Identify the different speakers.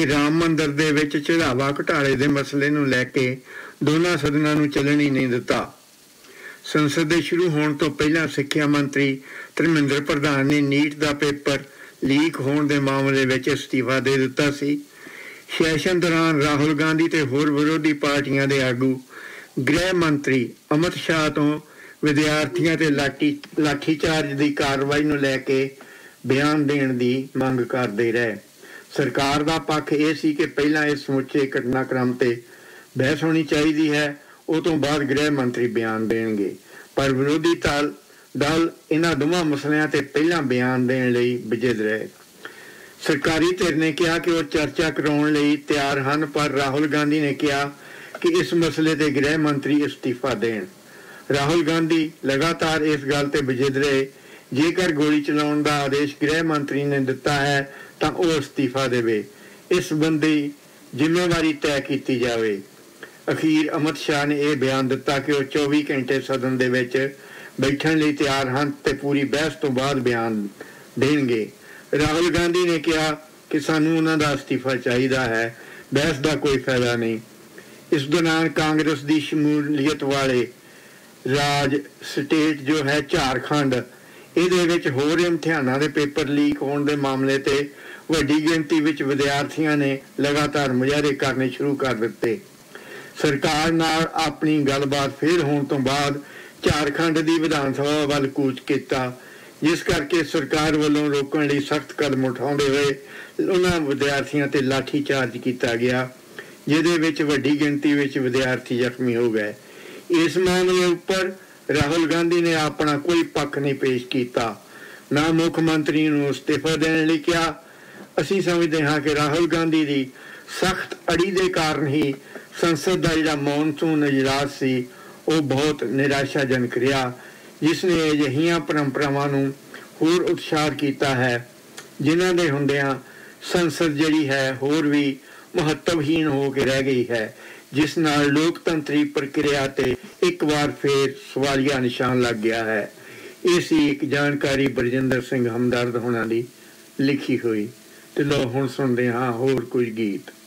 Speaker 1: कि राम मंदिर दे विच चढ़ावा घटाले दे मसले नूं लैके दोनों सदनां नूं चलन ही नहीं दिता। संसद दे शुरू होने तो पहला सिक्ख्या मंत्री धर्मेंद्र प्रधान ने नीट का पेपर लीक होने के मामले में इस्तीफा दे दिता सी। सैशन दौरान राहुल गांधी ते होर विरोधी पार्टियां दे आगू गृह मंत्री अमित शाह तो विद्यार्थियों ते लाठीचार्ज की कार्रवाई नूं लैके बयान देण दी मंग करते रहे। सरकार का पक्ष यह सी कि पहला इस समुचे घटनाक्रम ते बहस होनी चाहिए है, उस तो बाद गृह मंत्री बयान देंगे। पर विरोधी दल इन्हां दोवां मसलियां ते पहला बयान देने लई विजिद रहे। सरकारी धिर ने कहा कि वह चर्चा कराउण लई तैयार हैं, पर राहुल गांधी ने कहा कि इस मसले ते गृह मंत्री इस्तीफा देण। राहुल गांधी लगातार इस गल ते विजिद रहे, जेकर गोली चलाउण दा आदेश गृह मंत्री ने दिता है तो वह इस्तीफा देवे, इस संबंधी जिम्मेवारी तय की जाए। अखीर अमित शाह ने यह बयान दिता कि वह 24 घंटे सदन दे विच बैठण लई तैयार हैं ते पूरी बहस तो बाद बयान देंगे। राहुल गांधी ने कहा कि सानू उन्हां दा इस्तीफा चाहिए है, बहस का कोई फायदा नहीं। इस दौरान कांग्रेस की शमूलीयत वाले राज स्टेट जो है झारखंड, ये होर इम्तिहानों के पेपर लीक होने के मामले ते वड्डी गिनती विच विद्यार्थियों ने लगातार मुजाहरे करने शुरू कर दिते। सरकार नाल अपनी गलबात फिर होने तो बाद झारखंड की विधान सभा वाल कूच किया, जिस करके सरकार वालों रोकने लई सख्त कदम उठाते हुए उन्हां विद्यार्थियों ते लाठीचार्ज किया गया, जिहदे विच वड्डी गिनती विच विद्यार्थी जख्मी हो गए। इस मामले उपर राहुल गांधी ने अपना कोई पक्ष नहीं पेश किया, ना मुख्यमंत्री नूं इस्तीफा देने लई कहा। असीं समझते हाँ कि राहुल गांधी की सख्त अड़ी के कारण ही संसद का जिहड़ा मॉनसून इजलास सी वो बहुत निराशाजनक रहा, जिसने अजिहियां परंपरावां नूं होर उत्साह किया है, जिन्हां दे हुंदियां संसद जिहड़ी है होर भी महत्वहीन हो के रह गई है, जिस नाल लोकतंत्री प्रक्रिया ते एक बार फिर सवालिया निशान लग गया है। इसी एक जानकारी बरजिंदर सिंह हमदर्द होना दी लिखी हुई। तो लो हुण सुनते हाँ होर कुछ गीत।